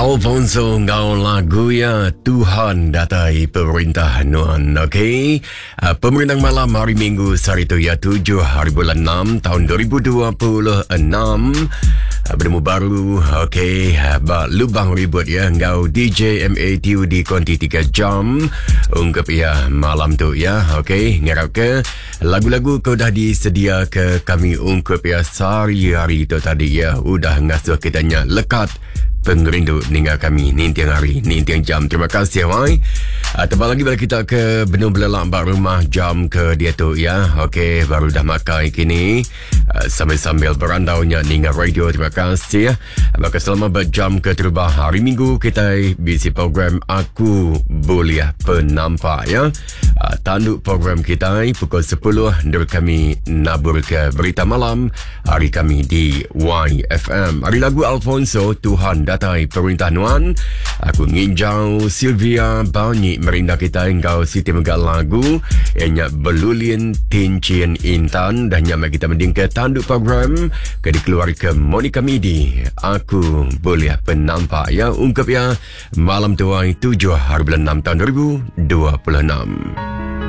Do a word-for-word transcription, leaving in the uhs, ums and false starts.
Alfonso ngau lagu ya Tuhan datai pemerintah nuan. Okey, uh, pemerintah malam hari Minggu hari tu ya tujuh hari bulan enam tahun dua ribu dua puluh enam. Uh, bertemu baru. Okey, uh, ba lubang ribut ya ngau D J M A T U di konti tiga jam ungkap ya malam tu ya. Okey, ngarap ke lagu-lagu kau dah disedia ke kami ungkap ya sehari-hari tu tadi ya. Udah ngasuh kitanya lekat pengerindu ninggal kami ni tiang hari ni tiang jam. Terima kasih mai. Uh, tebal lagi balik kita ke benung belelak bak rumah jam ke dia tu ya. Okey, baru dah makan kini uh, sambil-sambil berandaunya ninggal radio. Terima kasih ya. Maka selama berjam ke terubah hari Minggu kita bisi program Aku Boleh Penampak ya. Uh, tanduk program kita pukul sepuluh dari kami nabur ke berita malam hari kami di Y F M. Hari lagu Alfonso Tuhan datai perintah nuan. Aku nginjau Sylvia Banyi merindah kita engkau Siti Megat lagu ianya Belulin Tincin Intan dan nyamai kita mending ke tanduk program ke dikeluari ke Monica Midi Aku Boleh Penampak ya ungkap ya malam tuai tujuh hari bulan enam tahun dua ribu dua puluh enam.